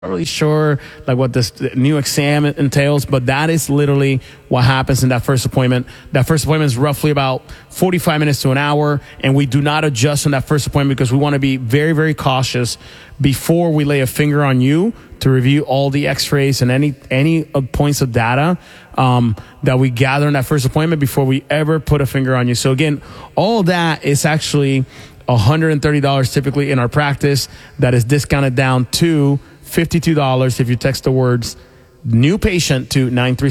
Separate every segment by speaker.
Speaker 1: not really sure like what this new exam entails, but that is literally what happens in that first appointment. That first appointment is roughly about 45 minutes to an hour, and we do not adjust on that first appointment because we want to be very, very cautious before we lay a finger on you to review all the x-rays and any points of data that we gather in that first appointment before we ever put a finger on you. So again, all that is actually $130 typically in our practice. That is discounted down to $52 if you text the words new patient to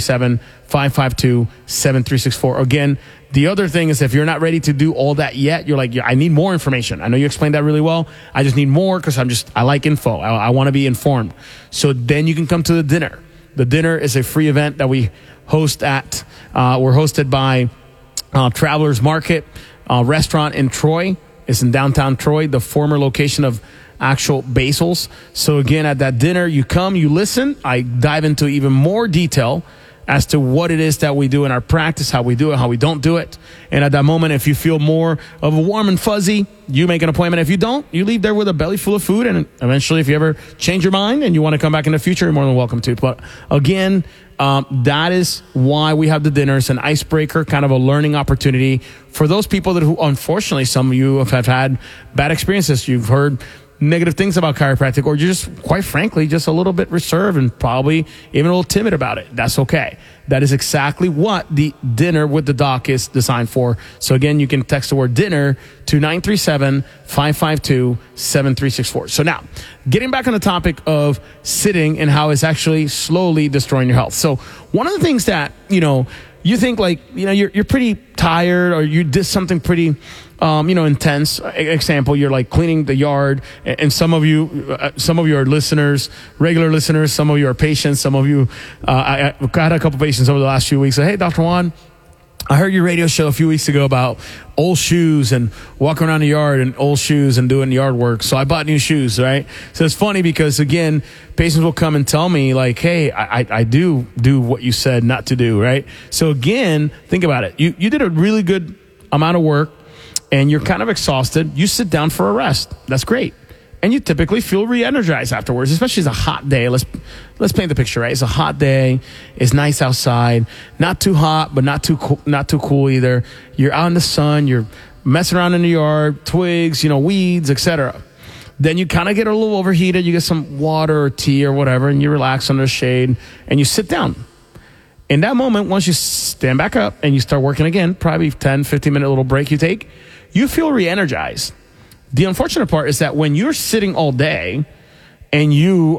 Speaker 1: 937-552-7364. Again, the other thing is if you're not ready to do all that yet, you're like, I need more information. I know you explained that really well. I just need more because I like info. I want to be informed. So then you can come to the dinner. The dinner is a free event that we host at, we're hosted by Travelers Market restaurant in Troy. It's in downtown Troy, the former location of actual Basil's. So again, at that dinner, you come, you listen. I dive into even more detail as to what it is that we do in our practice, how we do it, how we don't do it. And at that moment, if you feel more of a warm and fuzzy, you make an appointment. If you don't, you leave there with a belly full of food. And eventually, if you ever change your mind and you want to come back in the future, you're more than welcome to. But again, that is why we have the dinner. It's an icebreaker, kind of a learning opportunity for those people who, unfortunately, some of you have had bad experiences. You've heard negative things about chiropractic, or you're just, quite frankly, just a little bit reserved and probably even a little timid about it. That's okay. That is exactly what the dinner with the doc is designed for. So again, you can text the word dinner to 937-552-7364. So now, getting back on the topic of sitting and how it's actually slowly destroying your health. So one of the things that, you think like, you're pretty tired or you did something pretty intense. Example, you're like cleaning the yard, and some of you are listeners, regular listeners. Some of you are patients. Some of you, I had a couple patients over the last few weeks. Say, hey, Dr. Juan, I heard your radio show a few weeks ago about old shoes and walking around the yard in old shoes and doing yard work. So I bought new shoes, right? So it's funny because, again, patients will come and tell me like, hey, I do what you said not to do, right? So again, think about it. You did a really good amount of work and you're kind of exhausted. You sit down for a rest. That's great. And you typically feel re-energized afterwards, especially it's a hot day. Let's paint the picture, right? It's a hot day. It's nice outside. Not too hot, but not too cool either. You're out in the sun. You're messing around in the yard, twigs, weeds, etc. Then you kind of get a little overheated. You get some water or tea or whatever, and you relax under the shade, and you sit down. In that moment, once you stand back up and you start working again, probably 10, 15-minute little break you take, you feel re-energized. The unfortunate part is that when you're sitting all day and you're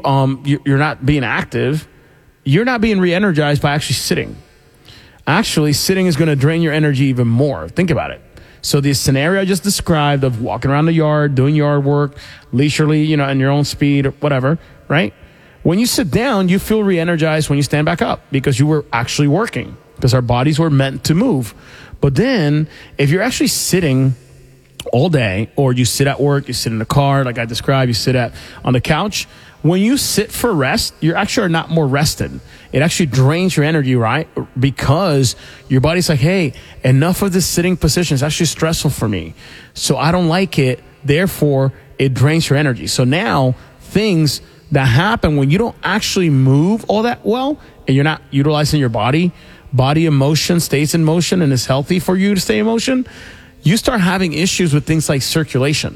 Speaker 1: not being active, you're not being re-energized by actually sitting. Actually, sitting is going to drain your energy even more. Think about it. So the scenario I just described of walking around the yard, doing yard work, leisurely, in your own speed or whatever, right? When you sit down, you feel re-energized when you stand back up because you were actually working, because our bodies were meant to move. But then if you're actually sitting all day, or you sit at work, you sit in the car, like I described, you sit on the couch, when you sit for rest, you actually are not more rested. It actually drains your energy, right? Because your body's like, hey, enough of this sitting position is actually stressful for me. So I don't like it. Therefore, it drains your energy. So now things that happen when you don't actually move all that well and you're not utilizing your body emotion stays in motion and is healthy for you to stay in motion, you start having issues with things like circulation.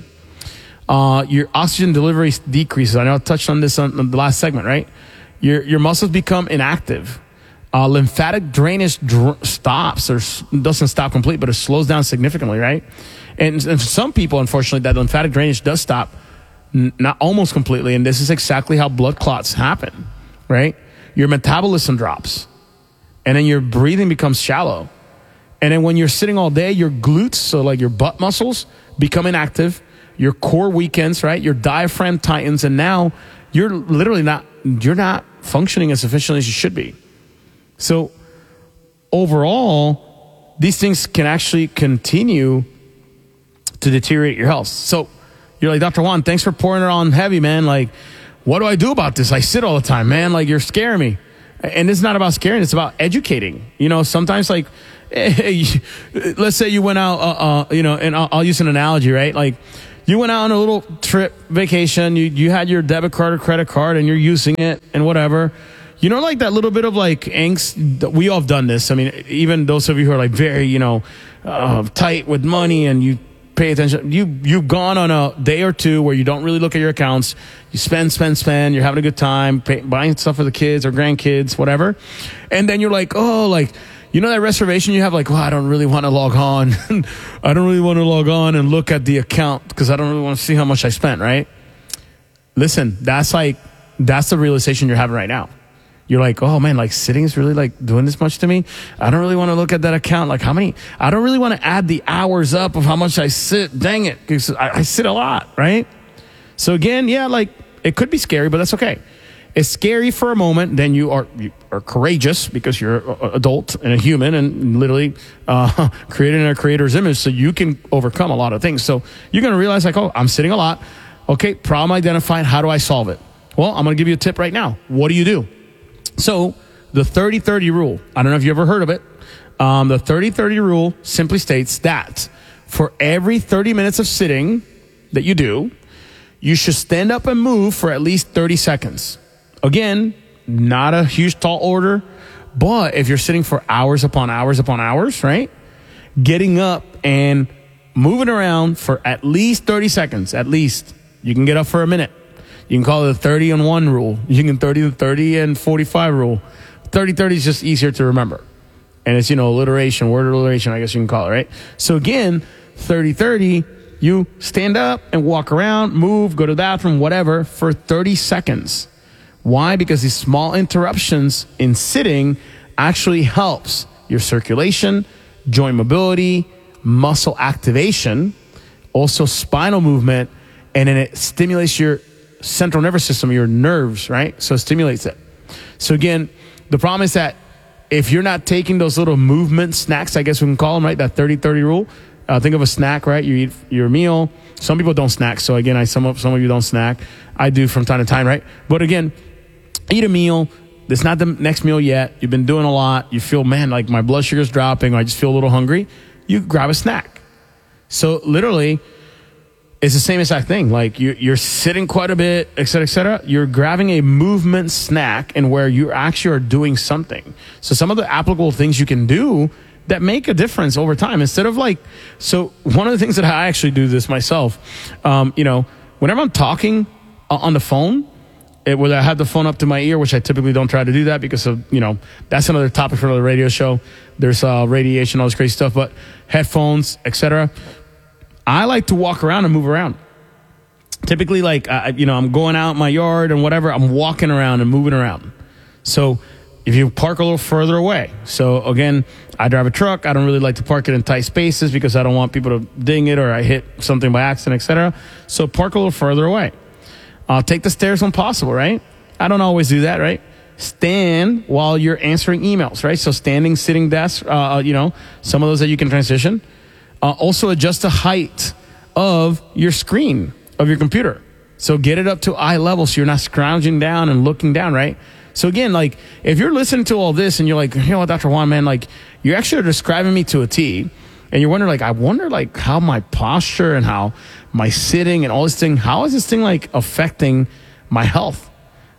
Speaker 1: Your oxygen delivery decreases. I know I touched on this on the last segment, right? Your muscles become inactive. Lymphatic drainage stops, or doesn't stop completely, but it slows down significantly, right? And for some people, unfortunately, that lymphatic drainage does stop, not almost completely. And this is exactly how blood clots happen, right? Your metabolism drops, and then your breathing becomes shallow. And then when you're sitting all day, your glutes, so like your butt muscles, become inactive. Your core weakens, right? Your diaphragm tightens, and now you're literally not functioning as efficiently as you should be. So overall, these things can actually continue to deteriorate your health. So you're like, Dr. Juan, thanks for pouring it on heavy, man. Like, what do I do about this? I sit all the time, man. Like, you're scaring me. And it's not about scaring, it's about educating. Sometimes like, hey, let's say you went out, and I'll use an analogy, right? Like you went out on a little trip vacation, you had your debit card or credit card and you're using it and whatever. You know, like that little bit of like angst. We all have done this. I mean, even those of you who are like very, tight with money and you pay attention. You've gone on a day or two where you don't really look at your accounts. You spend. You're having a good time, buying stuff for the kids or grandkids, whatever. And then you're like, that reservation you have, like, I don't really want to log on. I don't really want to log on and look at the account because I don't really want to see how much I spent, right? Listen, that's the realization you're having right now. You're like, oh man, like sitting is really like doing this much to me. I don't really want to look at that account. Like I don't really want to add the hours up of how much I sit. Dang it. Because I sit a lot, right? So again, yeah, like it could be scary, but that's okay. It's scary for a moment. Then you are courageous because you're an adult and a human and literally created in a creator's image. So you can overcome a lot of things. So you're going to realize like, oh, I'm sitting a lot. Okay, problem identified. How do I solve it? Well, I'm going to give you a tip right now. What do? So the 30-30 rule, I don't know if you ever heard of it. The 30-30 rule simply states that for every 30 minutes of sitting that you do, you should stand up and move for at least 30 seconds. Again, not a huge tall order, but if you're sitting for hours upon hours upon hours, right? Getting up and moving around for at least 30 seconds, at least. You can get up for a minute. You can call it the 30 and 1 rule. You can 30 and 45 rule. 30-30 is just easier to remember. And it's, alliteration, word alliteration, I guess you can call it, right? So again, 30-30, you stand up and walk around, move, go to the bathroom, whatever, for 30 seconds. Why? Because these small interruptions in sitting actually helps your circulation, joint mobility, muscle activation, also spinal movement, and then it stimulates your central nervous system, your nerves, right? So it stimulates it. So again, the problem is that if you're not taking those little movement snacks, I guess we can call them, right? That 30-30 rule. Think of a snack, right? You eat your meal. Some people don't snack. So again, some of you don't snack. I do from time to time, right? But again, eat a meal. It's not the next meal yet. You've been doing a lot. You feel, man, like my blood sugar's dropping, or I just feel a little hungry. You grab a snack. So literally, it's the same exact thing. Like you're sitting quite a bit, et cetera, et cetera. You're grabbing a movement snack and where you actually are doing something. So some of the applicable things you can do that make a difference over time instead of like, so one of the things that I actually do this myself, whenever I'm talking on the phone, whether I have the phone up to my ear, which I typically don't try to do that because of, that's another topic for another radio show. There's radiation, all this crazy stuff, but headphones, et cetera. I like to walk around and move around. Typically, like, I'm going out in my yard and whatever, I'm walking around and moving around. So if you park a little further away. So again, I drive a truck. I don't really like to park it in tight spaces because I don't want people to ding it or I hit something by accident, etc. So park a little further away. Take the stairs when possible, right? I don't always do that, right? Stand while you're answering emails, right? So standing, sitting desk, some of those that you can transition. Also adjust the height of your screen, of your computer. So get it up to eye level so you're not scrounging down and looking down, right? So again, like if you're listening to all this and you're like, Dr. Juan, man, like you actually are describing me to a T and you're wondering like, I wonder like how my posture and how my sitting and all this thing, how is this thing like affecting my health?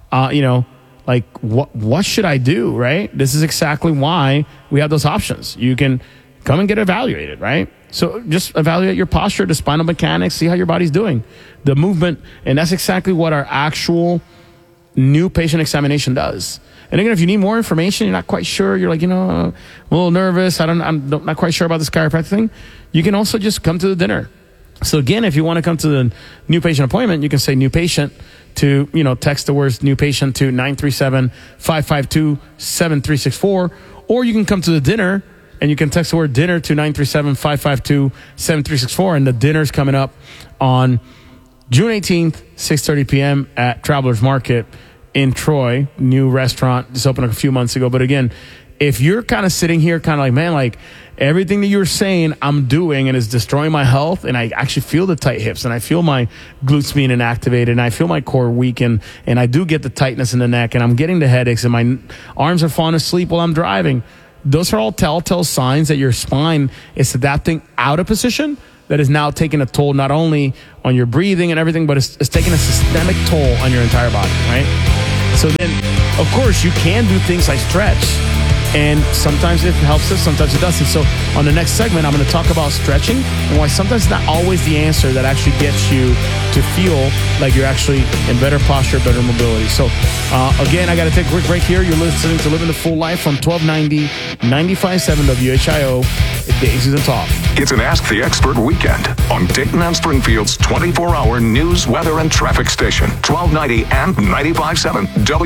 Speaker 1: Like what should I do, right? This is exactly why we have those options. You can come and get evaluated, right? So just evaluate your posture, the spinal mechanics, see how your body's doing, the movement. And that's exactly what our actual new patient examination does. And again, if you need more information, you're not quite sure, you're like, I'm a little nervous, I'm not quite sure about this chiropractic thing, you can also just come to the dinner. So again, if you want to come to the new patient appointment, you can say new patient to, text the words new patient to 937-552-7364, or you can come to the dinner and you can text the word dinner to 937-552-7364. And the dinner's coming up on June 18th, 6:30 p.m. at Travelers Market in Troy. New restaurant just opened a few months ago. But again, if you're kind of sitting here kind of like, man, like everything that you're saying I'm doing and is destroying my health, and I actually feel the tight hips and I feel my glutes being inactivated and I feel my core weaken and I do get the tightness in the neck and I'm getting the headaches and my arms are falling asleep while I'm driving. Those are all telltale signs that your spine is adapting out of position that is now taking a toll not only on your breathing and everything, but it's taking a systemic toll on your entire body, right? So then, of course, you can do things like stretch. And sometimes it helps us, sometimes it doesn't. So on the next segment, I'm going to talk about stretching and why sometimes it's not always the answer that actually gets you to feel like you're actually in better posture, better mobility. So again, I got to take a quick break here. You're listening to Living the Full Life from 1290, 95.7 WHIO, Daisies and Talk.
Speaker 2: It's an Ask the Expert weekend on Dayton and Springfield's 24-hour news, weather, and traffic station, 1290 and 95.7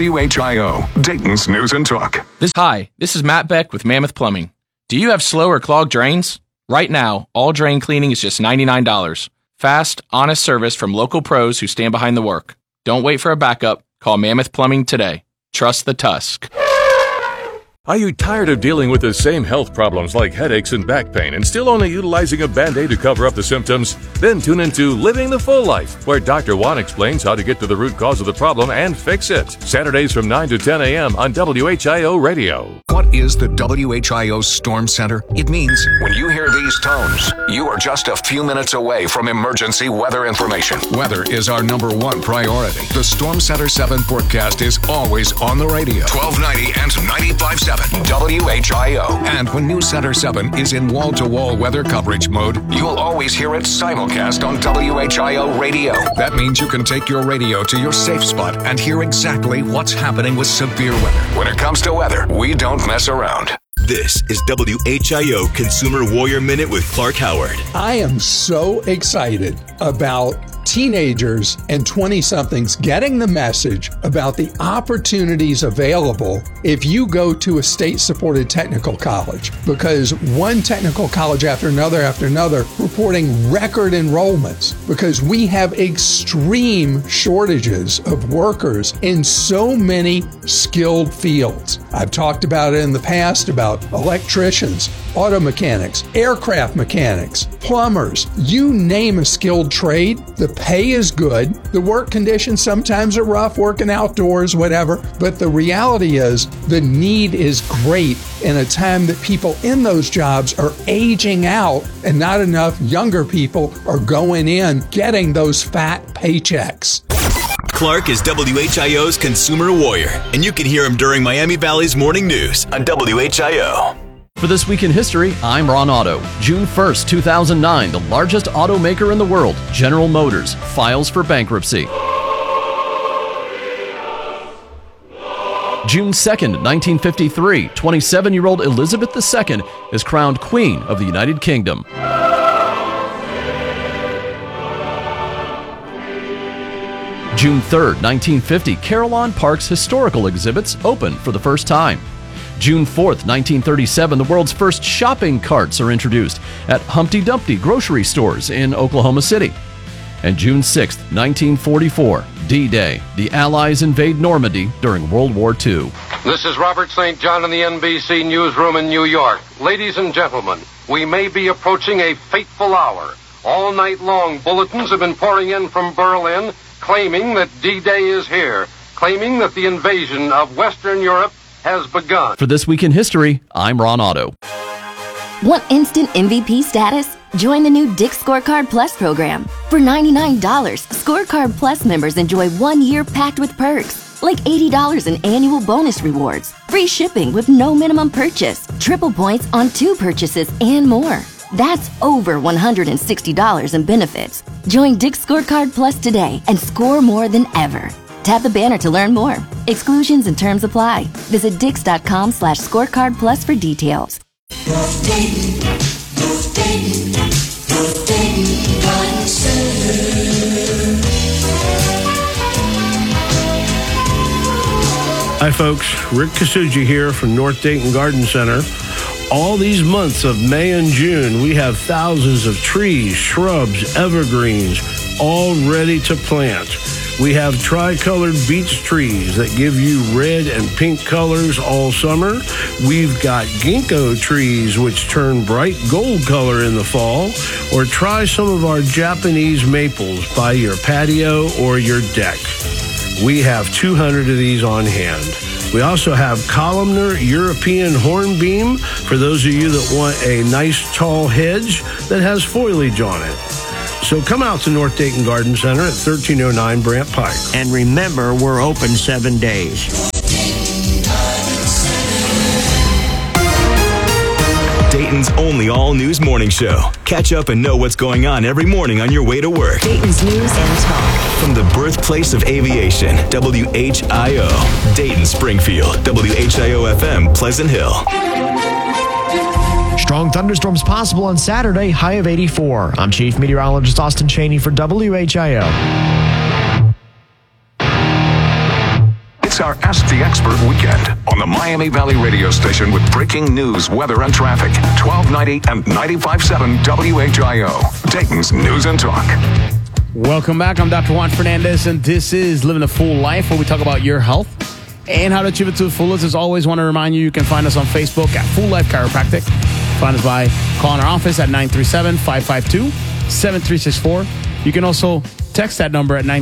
Speaker 2: WHIO, Dayton's News and Talk.
Speaker 3: This is Matt Beck with Mammoth Plumbing. Do you have slow or clogged drains? Right now, all drain cleaning is just $99. Fast, honest service from local pros who stand behind the work. Don't wait for a backup. Call Mammoth Plumbing today. Trust the Tusk.
Speaker 4: Are you tired of dealing with the same health problems like headaches and back pain and still only utilizing a Band-Aid to cover up the symptoms? Then tune into Living the Full Life, where Dr. Juan explains how to get to the root cause of the problem and fix it. Saturdays from 9 to 10 a.m. on WHIO Radio.
Speaker 2: What is the WHIO Storm Center? It means when you hear these tones, you are just a few minutes away from emergency weather information. Weather is our number one priority. The Storm Center 7 forecast is always on the radio. 1290 and 95.7 WHIO. And when News Center 7 is in wall-to-wall weather coverage mode, you'll always hear it simulcast on WHIO Radio. That means you can take your radio to your safe spot and hear exactly what's happening with severe weather. When it comes to weather, we don't mess around.
Speaker 5: This is WHIO Consumer Warrior Minute with Clark Howard.
Speaker 6: I am so excited about teenagers and 20-somethings getting the message about the opportunities available if you go to a state-supported technical college, because one technical college after another reporting record enrollments because we have extreme shortages of workers in so many skilled fields. I've talked about it in the past about electricians, auto mechanics, aircraft mechanics, plumbers, you name a skilled trade. The pay is good. The work conditions sometimes are rough, working outdoors, whatever. But the reality is the need is great in a time that people in those jobs are aging out and not enough younger people are going in getting those fat paychecks.
Speaker 5: Clark is WHIO's Consumer Warrior, and you can hear him during Miami Valley's Morning News on WHIO.
Speaker 7: For This Week in History, I'm Ron Otto. June 1st, 2009, the largest automaker in the world, General Motors, files for bankruptcy. June 2nd, 1953, 27-year-old Elizabeth II is crowned Queen of the United Kingdom. June 3rd, 1950, Carillon Park's historical exhibits open for the first time. June 4th, 1937, the world's first shopping carts are introduced at Humpty Dumpty grocery stores in Oklahoma City. And June 6th, 1944, D-Day, the Allies invade Normandy during World War II.
Speaker 8: This is Robert St. John in the NBC newsroom in New York. Ladies and gentlemen, we may be approaching a fateful hour. All night long, bulletins have been pouring in from Berlin claiming that D-Day is here, claiming that the invasion of Western Europe has begun.
Speaker 7: For This Week in History, I'm Ron Otto.
Speaker 9: Want instant MVP status? Join the new Dick's Scorecard Plus program. For $99, Scorecard Plus members enjoy 1 year packed with perks, like $80 in annual bonus rewards, free shipping with no minimum purchase, triple points on 2 purchases, and more. That's over $160 in benefits. Join Dick's Scorecard Plus today and score more than ever. Tap the banner to learn more. Exclusions and terms apply. Visit Dix.com/scorecard plus for details.
Speaker 10: Hi folks, Rick Kasuji here from North Dayton Garden Center. All these months of May and June, we have thousands of trees, shrubs, evergreens, all ready to plant. We have tricolored beech trees that give you red and pink colors all summer. We've got ginkgo trees which turn bright gold color in the fall. Or try some of our Japanese maples by your patio or your deck. We have 200 of these on hand. We also have columnar European hornbeam for those of you that want a nice tall hedge that has foliage on it. So come out to North Dayton Garden Center at 1309 Brant Pike.
Speaker 11: And remember, we're open 7 days.
Speaker 5: Dayton's only all-news morning show. Catch up and know what's going on every morning on your way to work.
Speaker 12: Dayton's News and Talk.
Speaker 5: From the birthplace of aviation, WHIO. Dayton, Springfield, WHIO-FM, Pleasant Hill.
Speaker 13: Strong thunderstorms possible on Saturday, high of 84. I'm Chief Meteorologist Austin Cheney for WHIO.
Speaker 2: It's our Ask the Expert weekend on the Miami Valley radio station with breaking news, weather, and traffic. 1290 and 95.7 WHIO. Dayton's News and Talk.
Speaker 1: Welcome back. I'm Dr. Juan Fernandez, and this is Living the Full Life, where we talk about your health and how to achieve it to the fullest. As always, want to remind you can find us on Facebook at Full Life Chiropractic. Find us by calling our office at 937-552-7364. You can also text that number at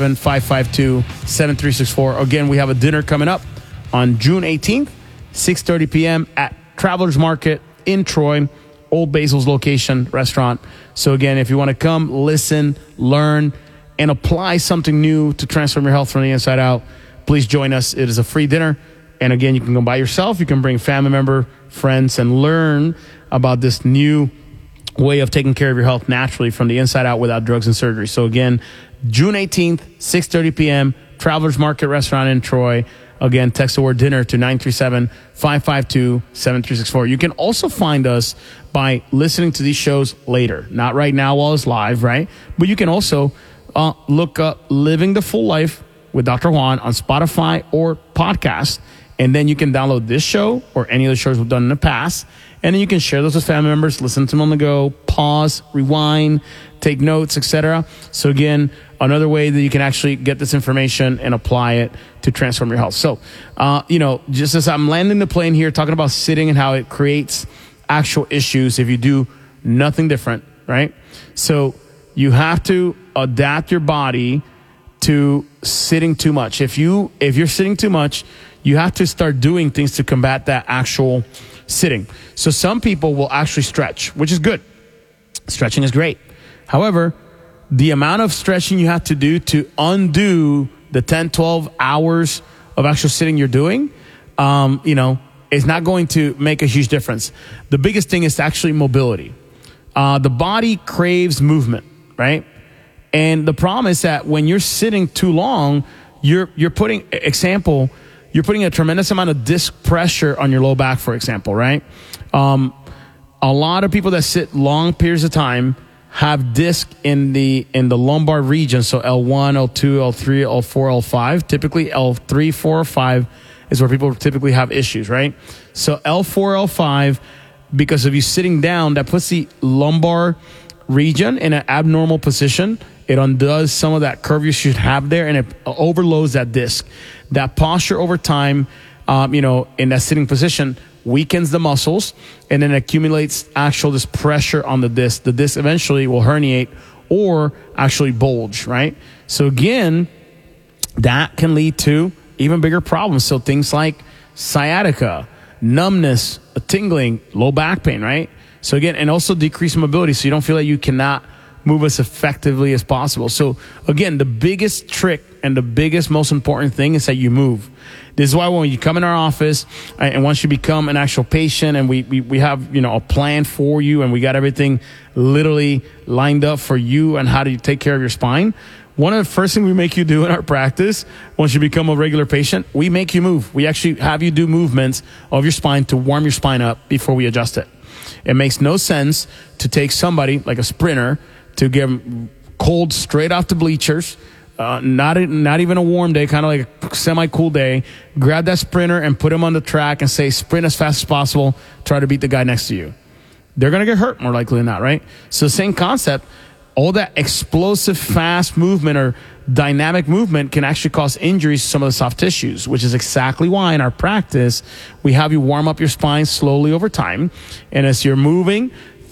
Speaker 1: 937-552-7364. Again, we have a dinner coming up on June 18th, 6:30 p.m. at Travelers Market in Troy, Old Basil's location restaurant. So again, if you want to come, listen, learn, and apply something new to transform your health from the inside out, please join us. It is a free dinner. And again, you can go by yourself. You can bring family member, friends, and learn about this new way of taking care of your health naturally from the inside out without drugs and surgery. So again, June 18th, 6:30 p.m., Travelers Market Restaurant in Troy. Again, text the word dinner to 937-552-7364. You can also find us by listening to these shows later. Not right now while it's live, right? But you can also look up Living the Full Life with Dr. Juan on Spotify or podcast. And then you can download this show or any of the shows we've done in the past. And then you can share those with family members, listen to them on the go, pause, rewind, take notes, etc. So again, another way that you can actually get this information and apply it to transform your health. So, just as I'm landing the plane here, talking about sitting and how it creates actual issues if you do nothing different, right? So you have to adapt your body to sitting too much. If you're sitting too much, you have to start doing things to combat that actual sitting. So some people will actually stretch, which is good. Stretching is great. However, the amount of stretching you have to do to undo the 10, 12 hours of actual sitting you're doing, is not going to make a huge difference. The biggest thing is actually mobility. The body craves movement, right? And the problem is that when you're sitting too long, you're putting a tremendous amount of disc pressure on your low back, for example, right? A lot of people that sit long periods of time have disc in the lumbar region. So L1, L2, L3, L4, L5. Typically L3, 4, or 5 is where people typically have issues, right? So L4, L5, because of you sitting down, that puts the lumbar region in an abnormal position. It undoes some of that curve you should have there, and it overloads that disc. That posture over time, in that sitting position, weakens the muscles, and then accumulates this pressure on the disc. The disc eventually will herniate or actually bulge, right? So again, that can lead to even bigger problems. So things like sciatica, numbness, tingling, low back pain, right? So again, and also decreased mobility, so you don't feel like you cannot move as effectively as possible. So again, the biggest trick and the biggest, most important thing is that you move. This is why when you come in our office and once you become an actual patient and we have, a plan for you and we got everything literally lined up for you and how to take care of your spine. One of the first things we make you do in our practice, once you become a regular patient, we make you move. We actually have you do movements of your spine to warm your spine up before we adjust it. It makes no sense to take somebody like a sprinter to give them cold straight off the bleachers, not even a warm day, kind of like a semi-cool day, grab that sprinter and put him on the track and say, sprint as fast as possible, try to beat the guy next to you. They're going to get hurt more likely than not, right? So same concept, all that explosive fast movement or dynamic movement can actually cause injuries to some of the soft tissues, which is exactly why in our practice, we have you warm up your spine slowly over time. And as you're moving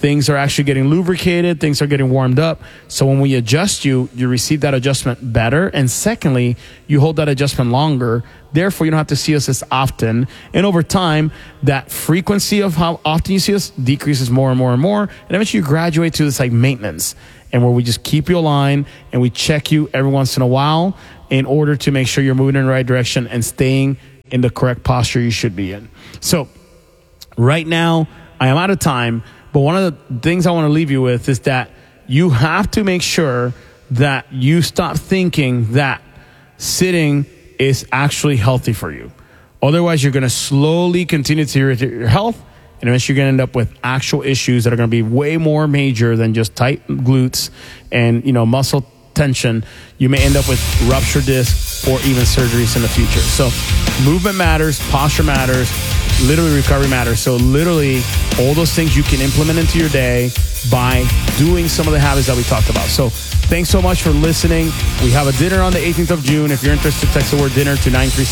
Speaker 1: things are actually getting lubricated, things are getting warmed up. So when we adjust you receive that adjustment better. And secondly, you hold that adjustment longer. Therefore, you don't have to see us as often. And over time, that frequency of how often you see us decreases more and more and more. And eventually you graduate to this like maintenance, and where we just keep you aligned and we check you every once in a while in order to make sure you're moving in the right direction and staying in the correct posture you should be in. So right now, I am out of time, but one of the things I want to leave you with is that you have to make sure that you stop thinking that sitting is actually healthy for you. Otherwise, you're going to slowly continue to irritate your health, and eventually you're going to end up with actual issues that are going to be way more major than just tight glutes and, muscle tension. You may end up with ruptured discs or even surgeries in the future. So movement matters, posture matters, literally recovery matters. So literally all those things you can implement into your day by doing some of the habits that we talked about. So thanks so much for listening. We have a dinner on the 18th of June. If you're interested, text the word dinner to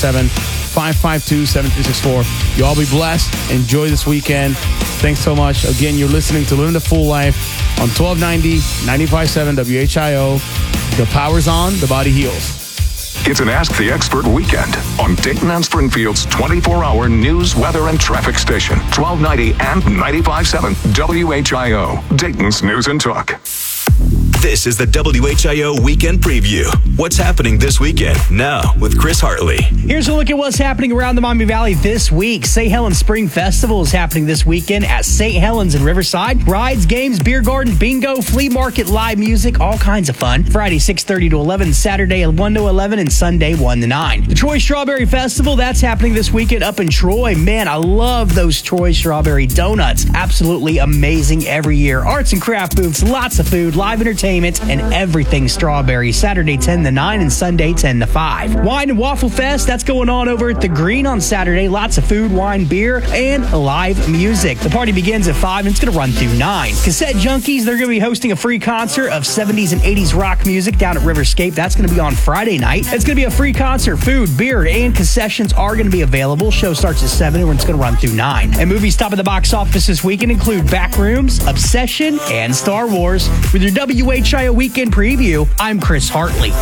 Speaker 1: 937-552-7364. You all be blessed. Enjoy this weekend. Thanks so much. Again, you're listening to Living the Full Life on 1290, 95.7 WHIO. The power's on, the body heals.
Speaker 2: It's an Ask the Expert weekend on Dayton and Springfield's 24-hour news, weather, and traffic station, 1290 and 95.7 WHIO, Dayton's News and Talk.
Speaker 5: This is the WHIO Weekend Preview. What's happening this weekend? Now, with Chris Hartley.
Speaker 14: Here's a look at what's happening around the Miami Valley this week. St. Helens Spring Festival is happening this weekend at St. Helens in Riverside. Rides, games, beer garden, bingo, flea market, live music, all kinds of fun. Friday, 6:30 to 11, Saturday, 1 to 11, and Sunday, 1 to 9. The Troy Strawberry Festival, that's happening this weekend up in Troy. Man, I love those Troy Strawberry donuts. Absolutely amazing every year. Arts and craft booths, lots of food, live entertainment, and everything strawberry. Saturday 10 to 9 and Sunday 10 to 5. Wine and Waffle Fest, that's going on over at the Green on Saturday. Lots of food, wine, beer, and live music. The party begins at 5 and it's going to run through 9. Cassette Junkies, they're going to be hosting a free concert of 70s and 80s rock music down at Riverscape. That's going to be on Friday night. It's going to be a free concert. Food, beer, and concessions are going to be available. Show starts at 7 and it's going to run through 9. And movies top of the box office this weekend include Backrooms, Obsession, and Star Wars. With your WHIO Weekend Preview, I'm Chris Hartley.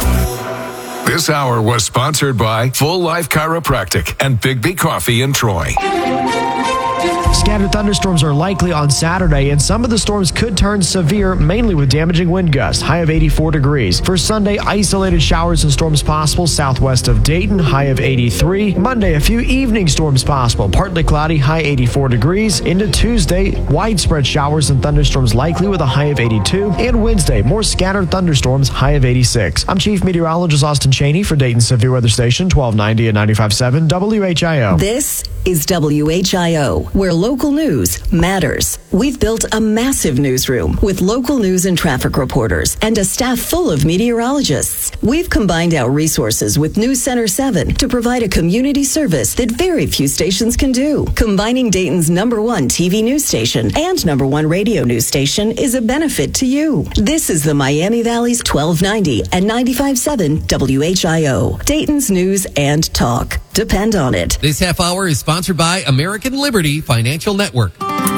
Speaker 2: This hour was sponsored by Full Life Chiropractic and Big B Coffee in Troy.
Speaker 13: Scattered thunderstorms are likely on Saturday, and some of the storms could turn severe, mainly with damaging wind gusts, high of 84 degrees. For Sunday, isolated showers and storms possible southwest of Dayton, high of 83. Monday, a few evening storms possible, partly cloudy, high 84 degrees. Into Tuesday, widespread showers and thunderstorms likely with a high of 82. And Wednesday, more scattered thunderstorms, high of 86. I'm Chief Meteorologist Austin Cheney for Dayton Severe Weather Station, 1290 and 95.7 WHIO.
Speaker 12: This is WHIO, where local news matters. We've built a massive newsroom with local news and traffic reporters and a staff full of meteorologists. We've combined our resources with News Center 7 to provide a community service that very few stations can do. Combining Dayton's #1 TV news station and #1 radio news station is a benefit to you. This is the Miami Valley's 1290 and 95.7 WHIO, Dayton's News and Talk. Depend on it.
Speaker 15: This half hour is sponsored by American Liberty Financial Network.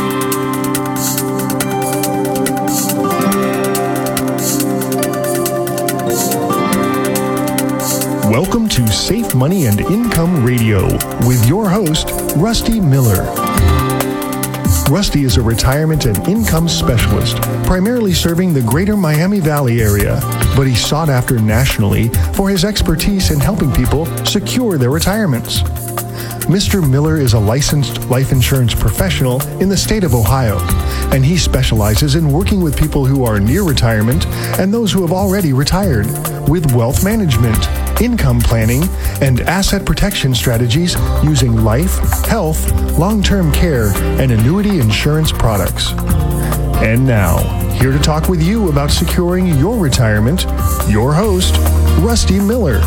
Speaker 16: Welcome to Safe Money and Income Radio with your host, Rusty Miller. Rusty is a retirement and income specialist, primarily serving the greater Miami Valley area, but he's sought after nationally for his expertise in helping people secure their retirements. Mr. Miller is a licensed life insurance professional in the state of Ohio, and he specializes in working with people who are near retirement and those who have already retired with wealth management, income planning, and asset protection strategies using life, health, long-term care, and annuity insurance products. And now, here to talk with you about securing your retirement, your host, Rusty Miller.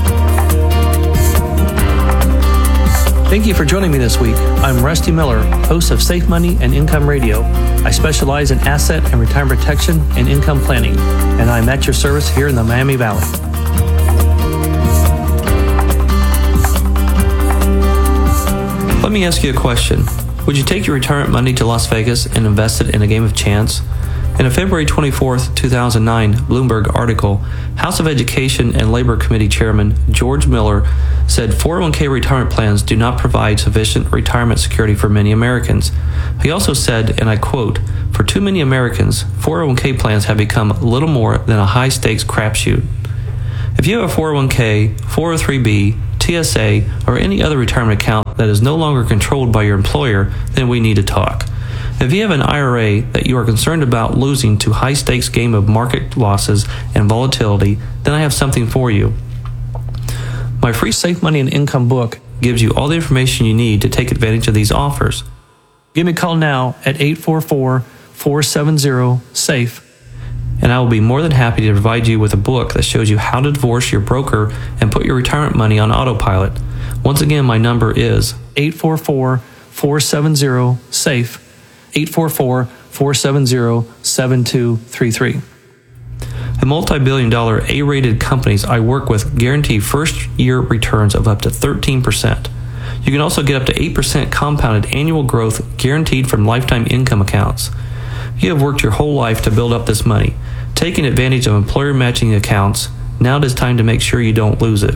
Speaker 17: Thank you for joining me this week. I'm Rusty Miller, host of Safe Money and Income Radio. I specialize in asset and retirement protection and income planning, and I'm at your service here in the Miami Valley. Let me ask you a question. Would you take your retirement money to Las Vegas and invest it in a game of chance? In a February 24, 2009 Bloomberg article, House of Education and Labor Committee Chairman George Miller said 401k retirement plans do not provide sufficient retirement security for many Americans. He also said, and I quote, "For too many Americans, 401k plans have become little more than a high-stakes crapshoot." If you have a 401k, 403b, TSA, or any other retirement account that is no longer controlled by your employer, then we need to talk. If you have an IRA that you are concerned about losing to high-stakes game of market losses and volatility, then I have something for you. My free Safe Money and Income book gives you all the information you need to take advantage of these offers. Give me a call now at 844-470-SAFE, and I will be more than happy to provide you with a book that shows you how to divorce your broker and put your retirement money on autopilot. Once again, my number is 844-470-SAFE. 844-470-7233. The multi-billion-dollar A-rated companies I work with guarantee first-year returns of up to 13%. You can also get up to 8% compounded annual growth guaranteed from lifetime income accounts. You have worked your whole life to build up this money. Taking advantage of employer matching accounts, now it is time to make sure you don't lose it.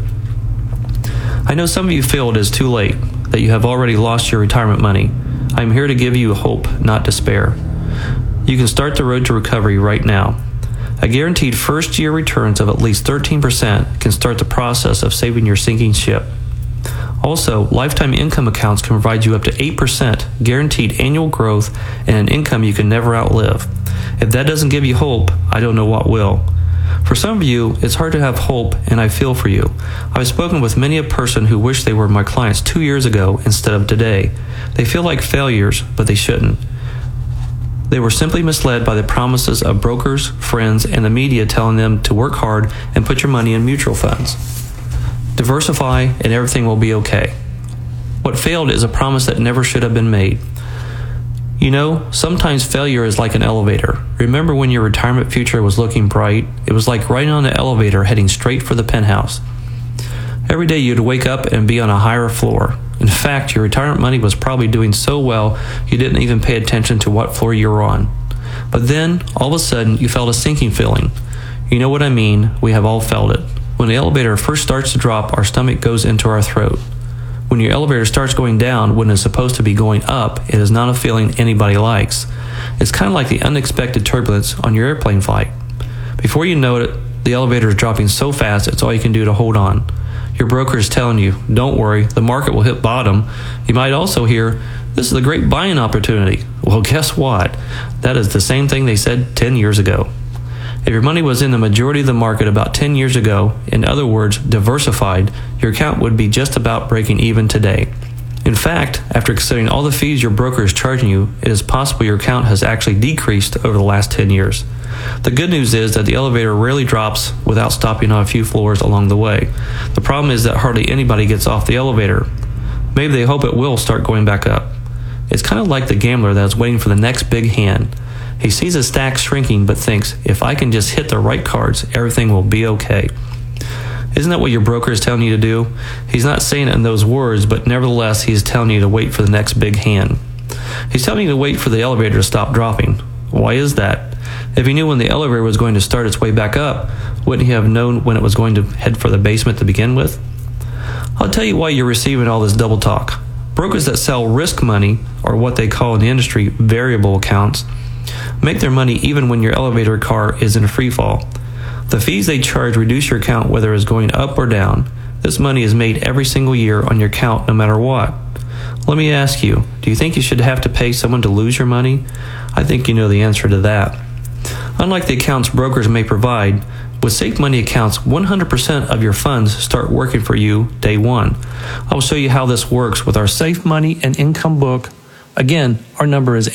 Speaker 17: I know some of you feel it is too late, that you have already lost your retirement money. I am here to give you hope, not despair. You can start the road to recovery right now. A guaranteed first-year returns of at least 13% can start the process of saving your sinking ship. Also, lifetime income accounts can provide you up to 8% guaranteed annual growth and an income you can never outlive. If that doesn't give you hope, I don't know what will. For some of you, it's hard to have hope, and I feel for you. I've spoken with many a person who wish they were my clients 2 years ago instead of today. They feel like failures, but they shouldn't. They were simply misled by the promises of brokers, friends, and the media telling them to work hard and put your money in mutual funds. Diversify, and everything will be okay. What failed is a promise that never should have been made. You know, sometimes failure is like an elevator. Remember when your retirement future was looking bright? It was like riding on the elevator heading straight for the penthouse. Every day you'd wake up and be on a higher floor. In fact, your retirement money was probably doing so well you didn't even pay attention to what floor you were on. But then, all of a sudden, you felt a sinking feeling. You know what I mean, we have all felt it. When the elevator first starts to drop, our stomach goes into our throat. When your elevator starts going down when it's supposed to be going up, it is not a feeling anybody likes. It's kind of like the unexpected turbulence on your airplane flight. Before you know it, the elevator is dropping so fast it's all you can do to hold on. Your broker is telling you, don't worry, the market will hit bottom. You might also hear, this is a great buying opportunity. Well, guess what? That is the same thing they said 10 years ago. If your money was in the majority of the market about 10 years ago, in other words, diversified, your account would be just about breaking even today. In fact, after considering all the fees your broker is charging you, it is possible your account has actually decreased over the last 10 years. The good news is that the elevator rarely drops without stopping on a few floors along the way. The problem is that hardly anybody gets off the elevator. Maybe they hope it will start going back up. It's kind of like the gambler that is waiting for the next big hand. He sees a stack shrinking but thinks, if I can just hit the right cards, everything will be okay. Isn't that what your broker is telling you to do? He's not saying it in those words, but nevertheless, he is telling you to wait for the next big hand. He's telling you to wait for the elevator to stop dropping. Why is that? If he knew when the elevator was going to start its way back up, wouldn't he have known when it was going to head for the basement to begin with? I'll tell you why you're receiving all this double talk. Brokers that sell risk money, or what they call in the industry variable accounts, make their money even when your elevator car is in a free fall. The fees they charge reduce your account whether it's going up or down. This money is made every single year on your account no matter what. Let me ask you, do you think you should have to pay someone to lose your money? I think you know the answer to that. Unlike the accounts brokers may provide, with Safe Money accounts, 100% of your funds start working for you day one. I will show you how this works with our Safe Money and Income book. Again, our number is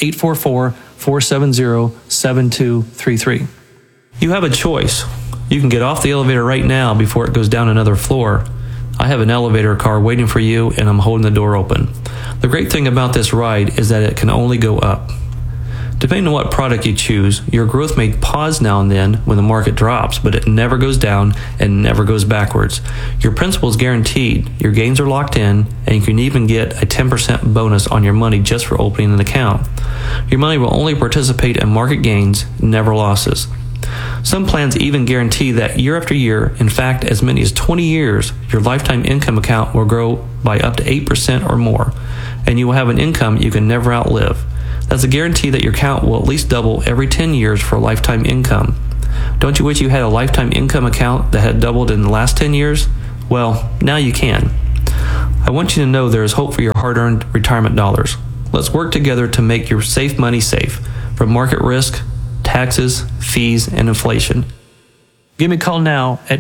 Speaker 17: 844-470-7233. You have a choice. You can get off the elevator right now before it goes down another floor. I have an elevator car waiting for you, and I'm holding the door open. The great thing about this ride is that it can only go up. Depending on what product you choose, your growth may pause now and then when the market drops, but it never goes down and never goes backwards. Your principal is guaranteed, your gains are locked in, and you can even get a 10% bonus on your money just for opening an account. Your money will only participate in market gains, never losses. Some plans even guarantee that year after year, in fact as many as 20 years, your lifetime income account will grow by up to 8% or more, and you will have an income you can never outlive. That's a guarantee that your account will at least double every 10 years for a lifetime income. Don't you wish you had a lifetime income account that had doubled in the last 10 years? Well, now you can. I want you to know there is hope for your hard-earned retirement dollars. Let's work together to make your safe money safe from market risk, taxes, fees, and inflation. Give me a call now at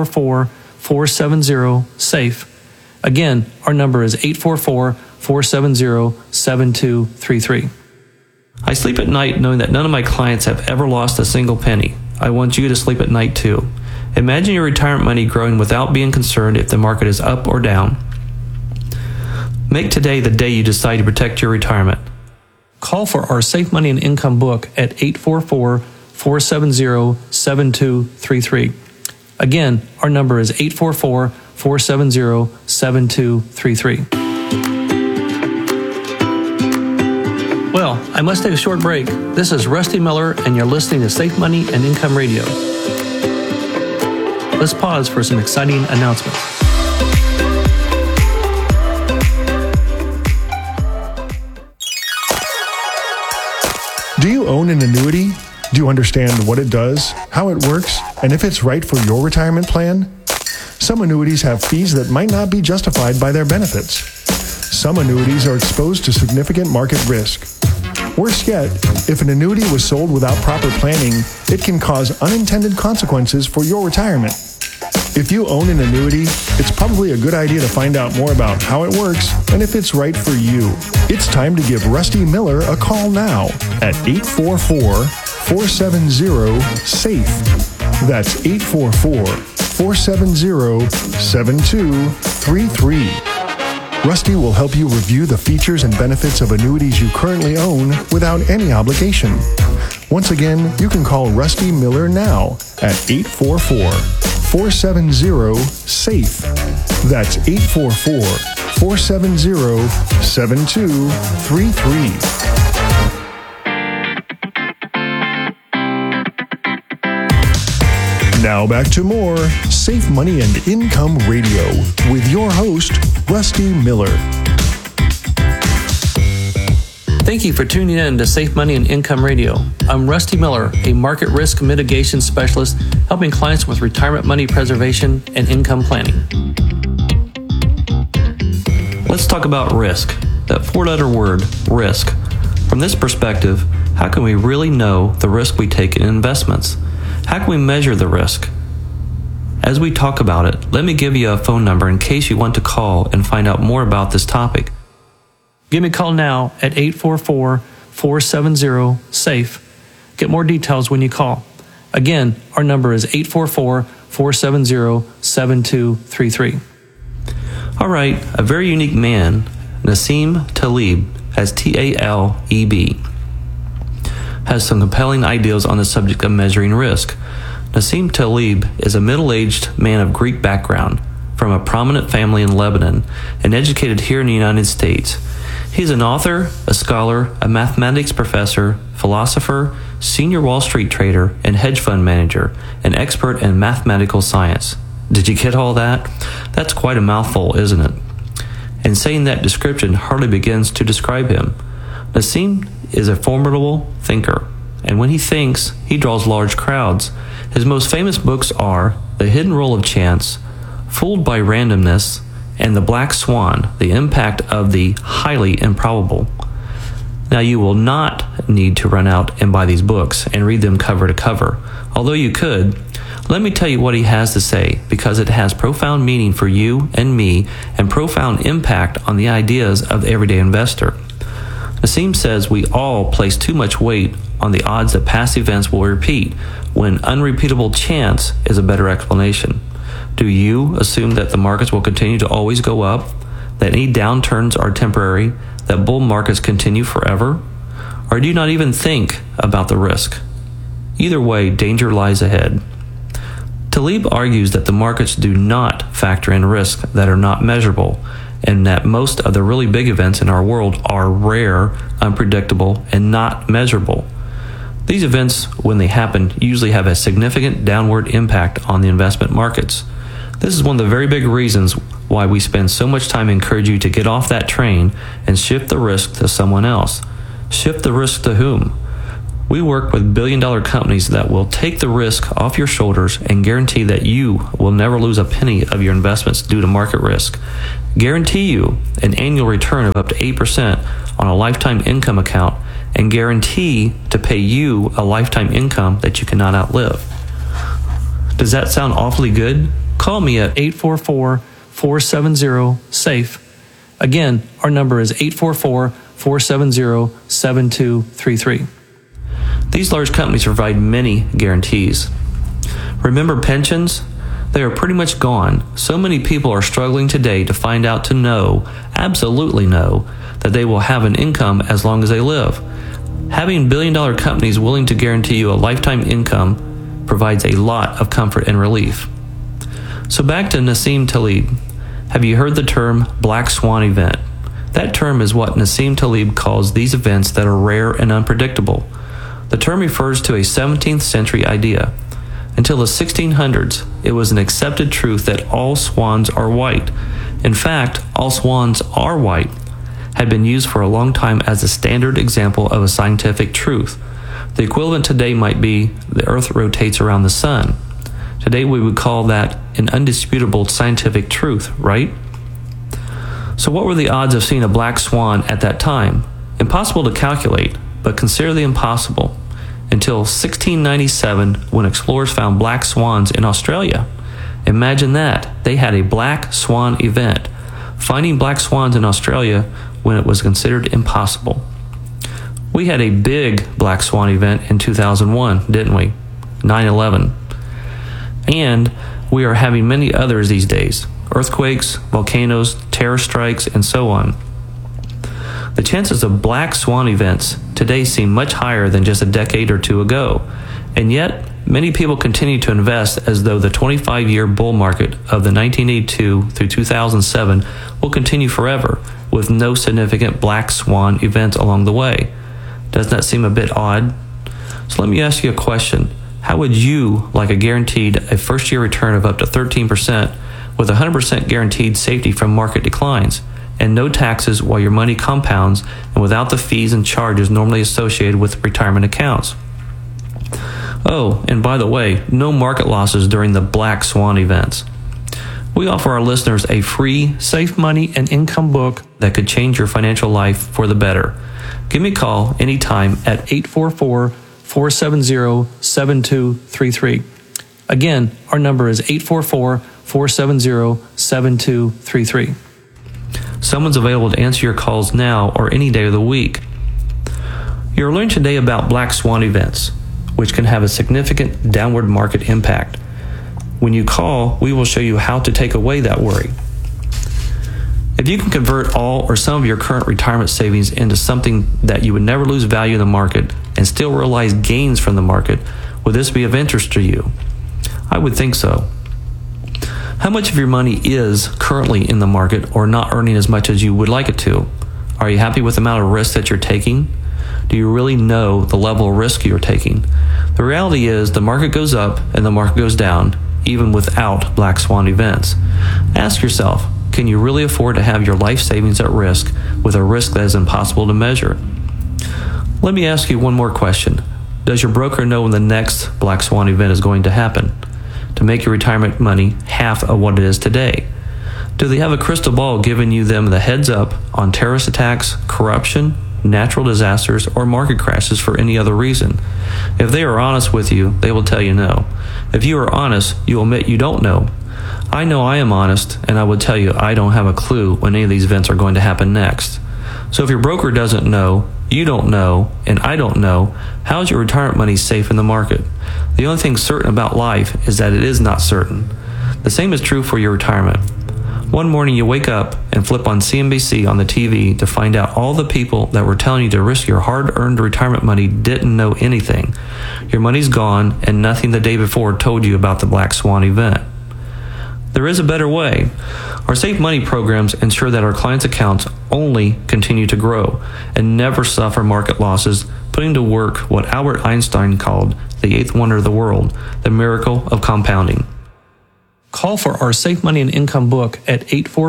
Speaker 17: 844-470-SAFE. Again, our number is 844-470-7233. I sleep at night knowing that none of my clients have ever lost a single penny. I want you to sleep at night too. Imagine your retirement money growing without being concerned if the market is up or down. Make today the day you decide to protect your retirement. Call for our Safe Money and Income book at 844-470-7233. Again, our number is 844-470-7233. Well, I must take a short break. This is Rusty Miller, and you're listening to Safe Money and Income Radio. Let's pause for some exciting announcements.
Speaker 16: Do you own an annuity? Do you understand what it does, how it works, and if it's right for your retirement plan? Some annuities have fees that might not be justified by their benefits. Some annuities are exposed to significant market risk. Worse yet, if an annuity was sold without proper planning, it can cause unintended consequences for your retirement. If you own an annuity, it's probably a good idea to find out more about how it works and if it's right for you. It's time to give Rusty Miller a call now at 844-470-SAFE. That's 844-470-7233. Rusty will help you review the features and benefits of annuities you currently own without any obligation. Once again, you can call Rusty Miller now at 844-470-SAFE. That's 844-470-7233. Now back to more Safe Money and Income Radio with your host, Rusty Miller.
Speaker 17: Thank you for tuning in to Safe Money and Income Radio. I'm Rusty Miller, a market risk mitigation specialist helping clients with retirement money preservation and income planning. Let's talk about risk, that four-letter word, risk. From this perspective, how can we really know the risk we take in investments? How can we measure the risk? As we talk about it, let me give you a phone number in case you want to call and find out more about this topic. Give me a call now at 844-470-SAFE. Get more details when you call. Again, our number is 844-470-7233. All right, a very unique man, Nassim Taleb, as Taleb, has some compelling ideas on the subject of measuring risk. Nassim Taleb is a middle-aged man of Greek background from a prominent family in Lebanon and educated here in the United States. He's an author, a scholar, a mathematics professor, philosopher, senior Wall Street trader, and hedge fund manager, an expert in mathematical science. Did you get all that? That's quite a mouthful, isn't it? And saying that description hardly begins to describe him. Nassim is a formidable thinker, and when he thinks, he draws large crowds. His most famous books are The Hidden Role of Chance, Fooled by Randomness, and The Black Swan, The Impact of the Highly Improbable. Now, you will not need to run out and buy these books and read them cover to cover, although you could. Let me tell you what he has to say, because it has profound meaning for you and me and profound impact on the ideas of the everyday investor. Nassim says we all place too much weight on the odds that past events will repeat, when unrepeatable chance is a better explanation. Do you assume that the markets will continue to always go up, that any downturns are temporary, that bull markets continue forever? Or do you not even think about the risk? Either way, danger lies ahead. Taleb argues that the markets do not factor in risks that are not measurable, and that most of the really big events in our world are rare, unpredictable, and not measurable. These events, when they happen, usually have a significant downward impact on the investment markets. This is one of the very big reasons why we spend so much time encouraging you to get off that train and shift the risk to someone else. Shift the risk to whom? We work with billion-dollar companies that will take the risk off your shoulders and guarantee that you will never lose a penny of your investments due to market risk. Guarantee you an annual return of up to 8% on a lifetime income account, and guarantee to pay you a lifetime income that you cannot outlive. Does that sound awfully good? Call me at 844-470-SAFE. Again, our number is 844-470-7233. These large companies provide many guarantees. Remember pensions? They are pretty much gone. So many people are struggling today to find out, to know, absolutely know, that they will have an income as long as they live. Having billion-dollar companies willing to guarantee you a lifetime income provides a lot of comfort and relief. So back to Nassim Taleb. Have you heard the term black swan event? That term is what Nassim Taleb calls these events that are rare and unpredictable. The term refers to a 17th century idea. Until the 1600s, it was an accepted truth that all swans are white. In fact, all swans are white had been used for a long time as a standard example of a scientific truth. The equivalent today might be the Earth rotates around the sun. Today we would call that an undisputable scientific truth, right? So what were the odds of seeing a black swan at that time? Impossible to calculate, but consider the impossible. Until 1697, when explorers found black swans in Australia. Imagine that. They had a black swan event. Finding black swans in Australia when it was considered impossible. We had a big black swan event in 2001, didn't we? 9/11. And we are having many others these days. Earthquakes, volcanoes, terror strikes, and so on. The chances of black swan events today seem much higher than just a decade or two ago, and yet many people continue to invest as though the 25-year bull market of the 1982 through 2007 will continue forever, with no significant black swan events along the way. Doesn't that seem a bit odd? So let me ask you a question. How would you like a guaranteed a first-year return of up to 13% with 100% guaranteed safety from market declines, and no taxes while your money compounds, and without the fees and charges normally associated with retirement accounts? Oh, and by the way, no market losses during the black swan events. We offer our listeners a free Safe Money and Income book that could change your financial life for the better. Give me a call anytime at 844-470-7233. Again, our number is 844-470-7233. Someone's available to answer your calls now or any day of the week. You're learning today about black swan events, which can have a significant downward market impact. When you call, we will show you how to take away that worry. If you can convert all or some of your current retirement savings into something that you would never lose value in the market and still realize gains from the market, would this be of interest to you? I would think so. How much of your money is currently in the market or not earning as much as you would like it to? Are you happy with the amount of risk that you're taking? Do you really know the level of risk you're taking? The reality is the market goes up and the market goes down, even without black swan events. Ask yourself, can you really afford to have your life savings at risk with a risk that is impossible to measure? Let me ask you one more question. Does your broker know when the next black swan event is going to happen to make your retirement money half of what it is today? Do they have a crystal ball giving you them the heads up on terrorist attacks, corruption, natural disasters, or market crashes for any other reason? If they are honest with you, they will tell you no. If you are honest, you will admit you don't know. I know I am honest, and I would tell you I don't have a clue when any of these events are going to happen next. So if your broker doesn't know, you don't know, and I don't know, how is your retirement money safe in the market? The only thing certain about life is that it is not certain. The same is true for your retirement. One morning you wake up and flip on CNBC on the TV to find out all the people that were telling you to risk your hard-earned retirement money didn't know anything. Your money's gone and nothing the day before told you about the Black Swan event. There is a better way. Our Safe Money programs ensure that our clients' accounts only continue to grow and never suffer market losses, putting to work what Albert Einstein called the eighth wonder of the world, the miracle of compounding. Call for our Safe Money and Income book at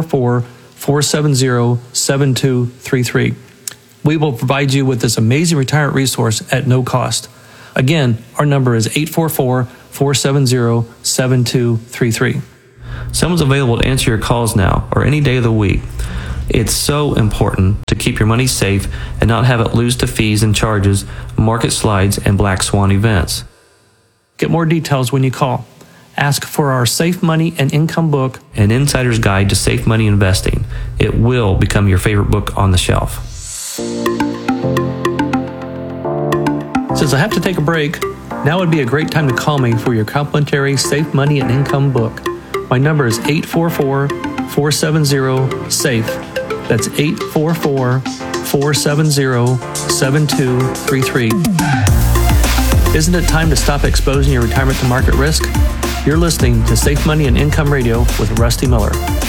Speaker 17: 844-470-7233. We will provide you with this amazing retirement resource at no cost. Again, our number is 844-470-7233. Someone's available to answer your calls now or any day of the week. It's so important to keep your money safe and not have it lose to fees and charges, market slides, and Black Swan events. Get more details when you call. Ask for our Safe Money and Income book, An Insider's Guide to Safe Money Investing. It will become your favorite book on the shelf. Since I have to take a break, now would be a great time to call me for your complimentary Safe Money and Income book. My number is 844-470-SAFE. That's 844-470-7233. Isn't it time to stop exposing your retirement to market risk? You're listening to Safe Money and Income Radio with Rusty Miller.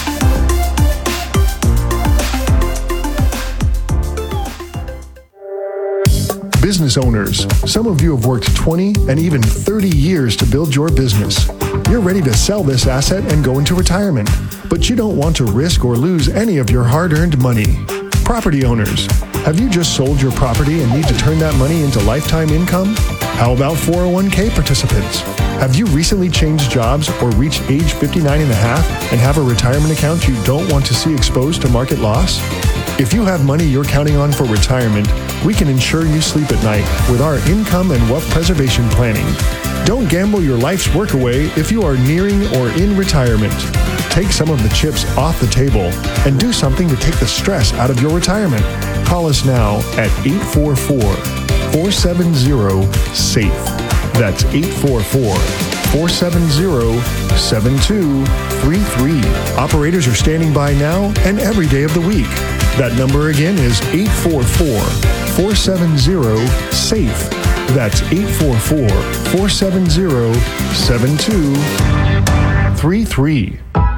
Speaker 16: Business owners, some of you have worked 20 and even 30 years to build your business. You're ready to sell this asset and go into retirement, but you don't want to risk or lose any of your hard-earned money. Property owners, have you just sold your property and need to turn that money into lifetime income? How about 401k participants? Have you recently changed jobs or reached age 59 and a half and have a retirement account you don't want to see exposed to market loss? If you have money you're counting on for retirement, we can ensure you sleep at night with our income and wealth preservation planning. Don't gamble your life's work away if you are nearing or in retirement. Take some of the chips off the table and do something to take the stress out of your retirement. Call us now at 844-470-SAFE. That's 844-470-7233. Operators are standing by now and every day of the week. That number again is 844-470-SAFE. That's 844-470-7233.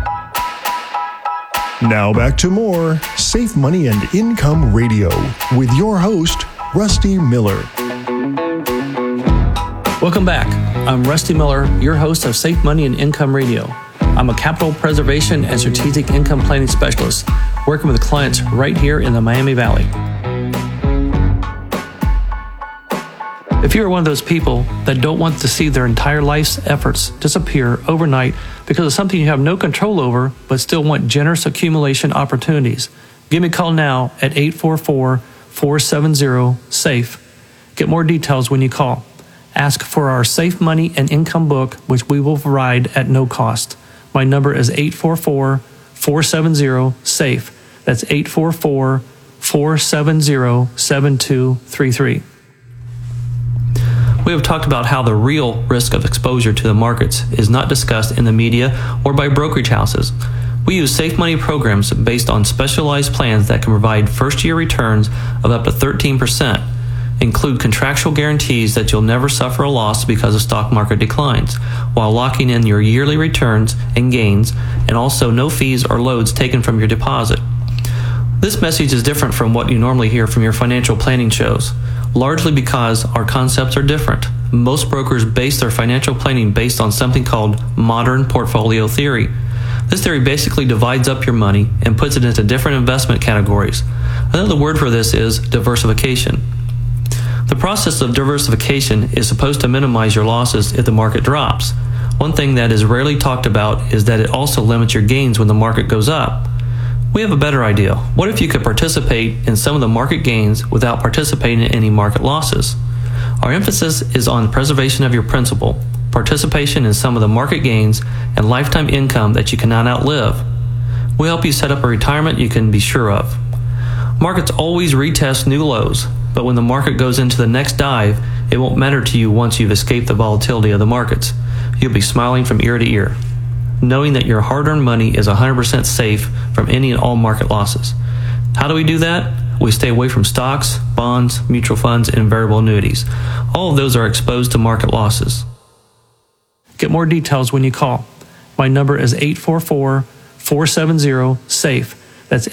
Speaker 16: Now back to more Safe Money and Income Radio with your host, Rusty Miller.
Speaker 17: Welcome back. I'm Rusty Miller, your host of Safe Money and Income Radio. I'm a capital preservation and strategic income planning specialist, working with clients right here in the Miami Valley. If you're one of those people that don't want to see their entire life's efforts disappear overnight because of something you have no control over, but still want generous accumulation opportunities, give me a call now at 844-470-SAFE. Get more details when you call. Ask for our Safe Money and Income book, which we will provide at no cost. My number is 844-470-SAFE. That's 844-470-7233. We have talked about how the real risk of exposure to the markets is not discussed in the media or by brokerage houses. We use Safe Money programs based on specialized plans that can provide first-year returns of up to 13%, include contractual guarantees that you'll never suffer a loss because of stock market declines, while locking in your yearly returns and gains, and also no fees or loads taken from your deposit. This message is different from what you normally hear from your financial planning shows, largely because our concepts are different. Most brokers base their financial planning based on something called modern portfolio theory. This theory basically divides up your money and puts it into different investment categories. Another word for this is diversification. The process of diversification is supposed to minimize your losses if the market drops. One thing that is rarely talked about is that it also limits your gains when the market goes up. We have a better idea. What if you could participate in some of the market gains without participating in any market losses? Our emphasis is on preservation of your principal, participation in some of the market gains, and lifetime income that you cannot outlive. We help you set up a retirement you can be sure of. Markets always retest new lows, but when the market goes into the next dive, it won't matter to you once you've escaped the volatility of the markets. You'll be smiling from ear to ear. knowing that your hard-earned money is 100% safe from any and all market losses. How do we do that? We stay away from stocks, bonds, mutual funds, and variable annuities. All of those are exposed to market losses. Get more details when you call. My number is 844-470-SAFE. That's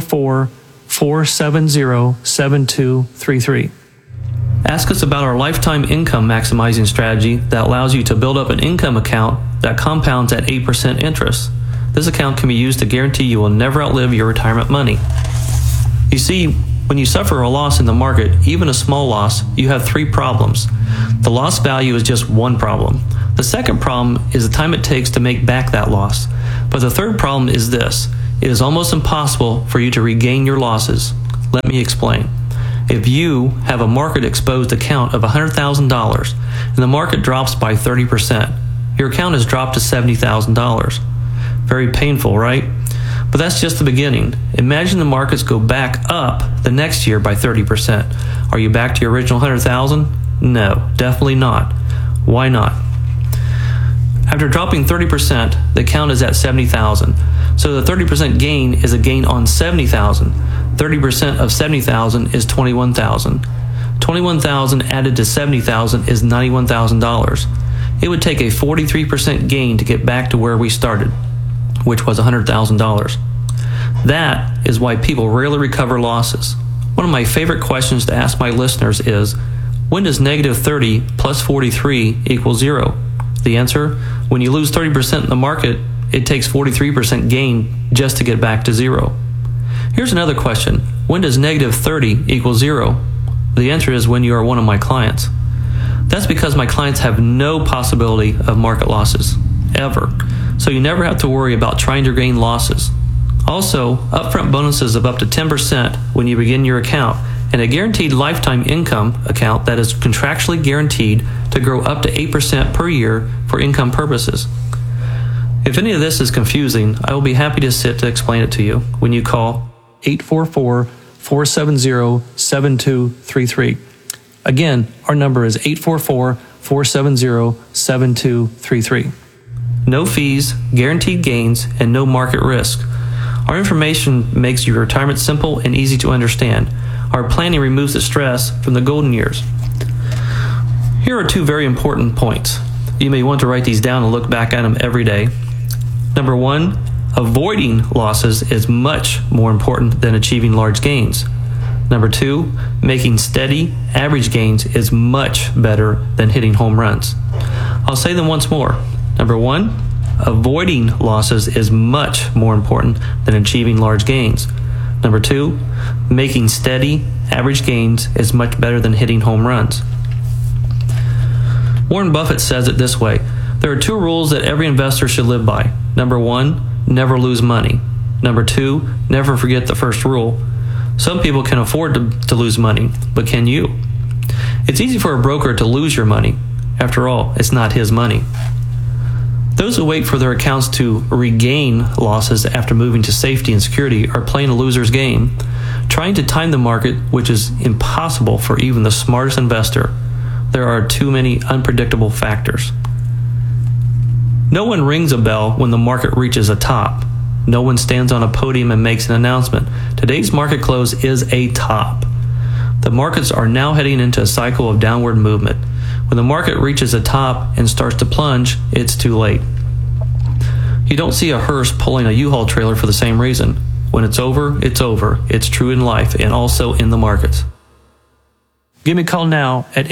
Speaker 17: 844-470-7233. Ask us about our lifetime income maximizing strategy that allows you to build up an income account that compounds at 8% interest. This account can be used to guarantee you will never outlive your retirement money. You see, when you suffer a loss in the market, even a small loss, you have three problems. The loss value is just one problem. The second problem is the time it takes to make back that loss. But the third problem is this: it is almost impossible for you to regain your losses. Let me explain. If you have a market-exposed account of $100,000 and the market drops by 30%, your account has dropped to $70,000. Very painful, right? But that's just the beginning. Imagine the markets go back up the next year by 30%. Are you back to your original $100,000? No, definitely not. Why not? After dropping 30%, the account is at $70,000. So the 30% gain is a gain on $70,000. 30% of $70,000 is $21,000. $21,000 added to $70,000 is $91,000. It would take a 43% gain to get back to where we started, which was $100,000. That is why people rarely recover losses. One of my favorite questions to ask my listeners is, when does negative 30 plus 43 equal 0? The answer, when you lose 30% in the market, it takes 43% gain just to get back to 0. Here's another question. When does negative 30 equal 0? The answer is when you are one of my clients. That's because my clients have no possibility of market losses, ever. So you never have to worry about trying to gain losses. Also, upfront bonuses of up to 10% when you begin your account, and a guaranteed lifetime income account that is contractually guaranteed to grow up to 8% per year for income purposes. If any of this is confusing, I will be happy to sit to explain it to you when you call 844-470-7233. Again, our number is 844-470-7233. No fees, guaranteed gains, and no market risk. Our information makes your retirement simple and easy to understand. Our planning removes the stress from the golden years. Here are two very important points. You may want to write these down and look back at them every day. Number one, avoiding losses is much more important than achieving large gains. Number two, making steady, average gains is much better than hitting home runs. I'll say them once more. Number one, avoiding losses is much more important than achieving large gains. Number two, making steady, average gains is much better than hitting home runs. Warren Buffett says it this way: there are two rules that every investor should live by. Number one, never lose money. Number two, never forget the first rule. Some people can afford to lose money, but can you? It's easy for a broker to lose your money. After all, it's not his money. Those who wait for their accounts to regain losses after moving to safety and security are playing a loser's game, trying to time the market, which is impossible for even the smartest investor. There are too many unpredictable factors. No one rings a bell when the market reaches a top. No one stands on a podium and makes an announcement. Today's market close is a top. The markets are now heading into a cycle of downward movement. When the market reaches a top and starts to plunge, it's too late. You don't see a hearse pulling a U-Haul trailer for the same reason. When it's over, it's over. It's true in life and also in the markets. Give me a call now at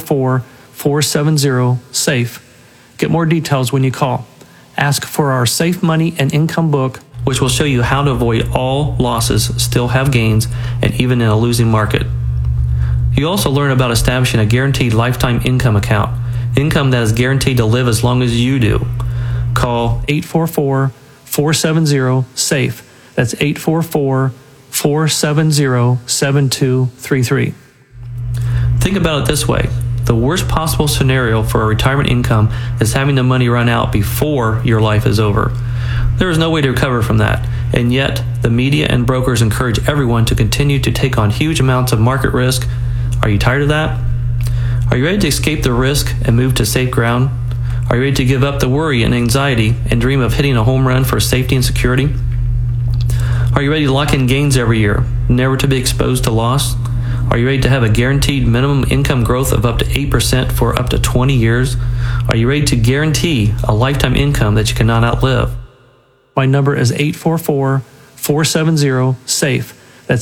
Speaker 17: 844-470-SAFE. Get more details when you call. Ask for our Safe Money and Income book, which will show you how to avoid all losses, still have gains, and even in a losing market. You also learn about establishing a guaranteed lifetime income account, income that is guaranteed to live as long as you do. Call 844-470-SAFE. That's 844-470-7233. Think about it this way. The worst possible scenario for a retirement income is having the money run out before your life is over. There is no way to recover from that, and yet the media and brokers encourage everyone to continue to take on huge amounts of market risk. Are you tired of that? Are you ready to escape the risk and move to safe ground? Are you ready to give up the worry and anxiety and dream of hitting a home run for safety and security? Are you ready to lock in gains every year, never to be exposed to loss? Are you ready to have a guaranteed minimum income growth of up to 8% for up to 20 years? Are you ready to guarantee a lifetime income that you cannot outlive? My number is 844-470-SAFE. That's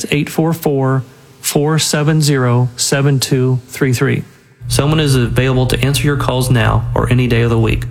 Speaker 17: 844-470-7233. Someone is available to answer your calls now or any day of the week.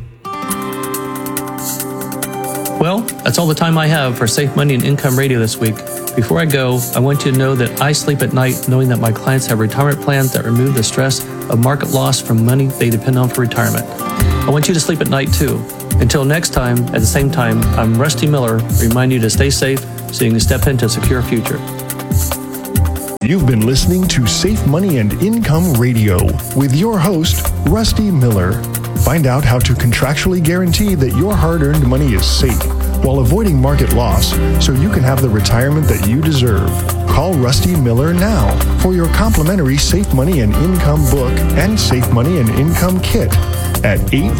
Speaker 17: Well, that's all the time I have for Safe Money and Income Radio this week. Before I go, I want you to know that I sleep at night knowing that my clients have retirement plans that remove the stress of market loss from money they depend on for retirement. I want you to sleep at night too. Until next time, at the same time, I'm Rusty Miller, reminding you to stay safe so you can step into a secure future.
Speaker 16: You've been listening to Safe Money and Income Radio with your host, Rusty Miller. Find out how to contractually guarantee that your hard-earned money is safe while avoiding market loss so you can have the retirement that you deserve. Call Rusty Miller now for your complimentary Safe Money and Income book and Safe Money and Income kit at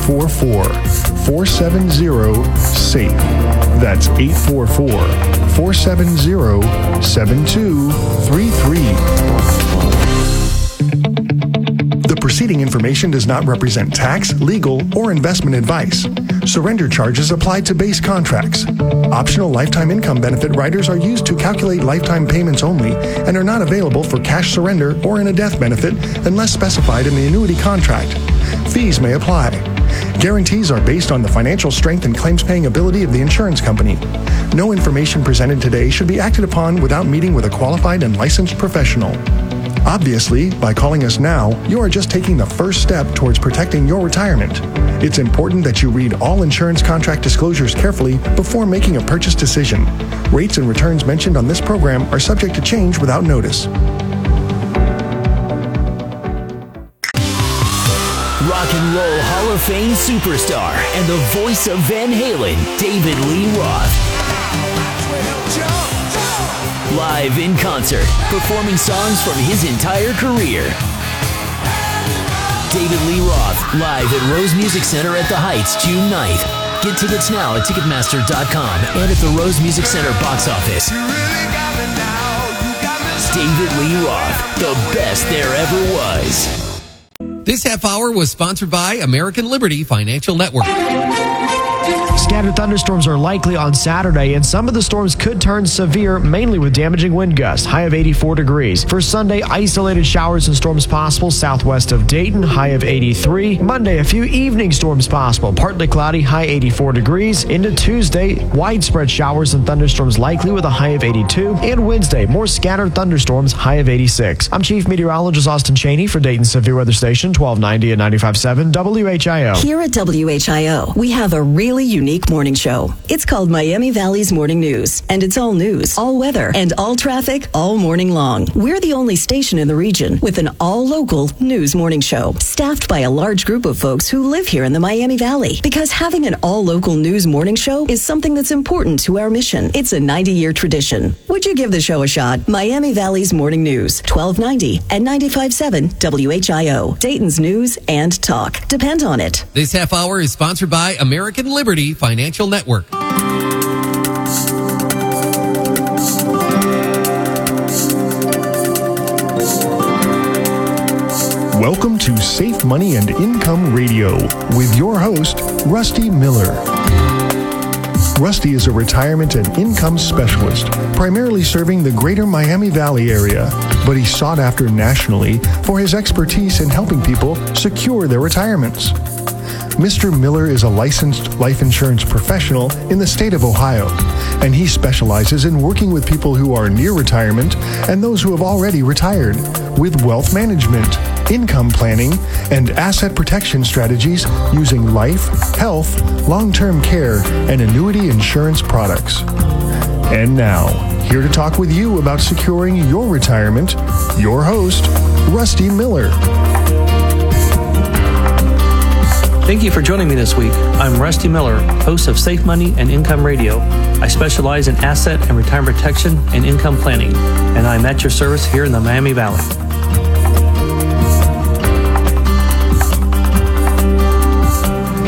Speaker 16: 844-470-SAFE. That's 844-470-7233. The preceding information does not represent tax, legal, or investment advice. Surrender charges apply to base contracts. Optional lifetime income benefit riders are used to calculate lifetime payments only and are not available for cash surrender or in a death benefit unless specified in the annuity contract. Fees may apply. Guarantees are based on the financial strength and claims-paying ability of the insurance company. No information presented today should be acted upon without meeting with a qualified and licensed professional. Obviously, by calling us now, you are just taking the first step towards protecting your retirement. It's important that you read all insurance contract disclosures carefully before making a purchase decision. Rates and returns mentioned on this program are subject to change without notice.
Speaker 18: Rock and Roll Hall of Fame superstar and the voice of Van Halen, David Lee Roth. Live in concert, performing songs from his entire career. David Lee Roth, live at Rose Music Center at the Heights, June 9th. Get tickets now at Ticketmaster.com and at the Rose Music Center box office. David Lee Roth, the best there ever was.
Speaker 15: This half hour was sponsored by American Liberty Financial Network.
Speaker 13: Scattered thunderstorms are likely on Saturday, and some of the storms could turn severe, mainly with damaging wind gusts, high of 84 degrees. For Sunday, isolated showers and storms possible southwest of Dayton, high of 83. Monday, a few evening storms possible, partly cloudy, high 84 degrees. Into Tuesday, widespread showers and thunderstorms likely with a high of 82. And Wednesday, more scattered thunderstorms, high of 86. I'm Chief Meteorologist Austin Cheney for Dayton Severe Weather Station, 1290 and 95.7 WHIO.
Speaker 12: Here at WHIO, we have a really unique morning show. It's called Miami Valley's Morning News, and it's all news, all weather, and all traffic all morning long. We're the only station in the region with an all-local news morning show, staffed by a large group of folks who live here in the Miami Valley. Because having an all-local news morning show is something that's important to our mission. It's a 90-year tradition. Would you give the show a shot? Miami Valley's Morning News, 1290 and 95.7 WHIO. Dayton's news and talk. Depend on it.
Speaker 15: This half hour is sponsored by American Liberty Financial Network.
Speaker 16: Welcome to Safe Money and Income Radio with your host, Rusty Miller. Rusty is a retirement and income specialist, primarily serving the greater Miami Valley area, but he's sought after nationally for his expertise in helping people secure their retirements. Mr. Miller is a licensed life insurance professional in the state of Ohio, and he specializes in working with people who are near retirement and those who have already retired with wealth management, income planning, and asset protection strategies using life, health, long-term care, and annuity insurance products. And now, here to talk with you about securing your retirement, your host, Rusty Miller.
Speaker 17: Thank you for joining me this week. I'm Rusty Miller, host of Safe Money and Income Radio. I specialize in asset and retirement protection and income planning, and I'm at your service here in the Miami Valley.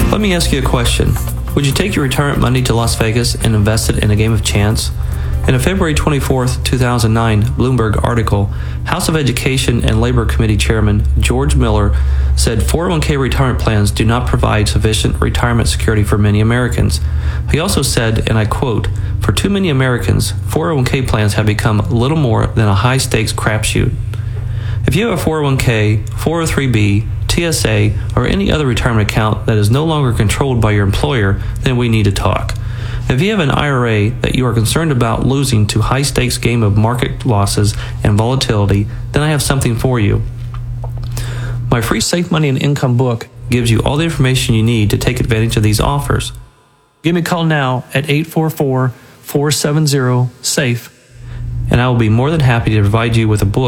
Speaker 17: Let me ask you a question. Would you take your retirement money to Las Vegas and invest it in a game of chance? In a February 24, 2009 Bloomberg article, House of Education and Labor Committee Chairman George Miller said 401k retirement plans do not provide sufficient retirement security for many Americans. He also said, and I quote, "For too many Americans, 401k plans have become little more than a high-stakes crapshoot." If you have a 401k, 403b, TSA, or any other retirement account that is no longer controlled by your employer, then we need to talk. If you have an IRA that you are concerned about losing to high-stakes game of market losses and volatility, then I have something for you. My free Safe Money and Income book gives you all the information you need to take advantage of these offers. Give me a call now at 844-470-SAFE, and I will be more than happy to provide you with a book